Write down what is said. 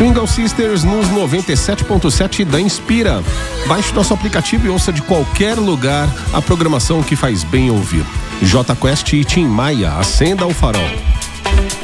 Swing Sisters nos 97.7 da Inspira. Baixe nosso aplicativo e ouça de qualquer lugar a programação que faz bem ouvir. J Quest e Tim Maia, acenda o farol.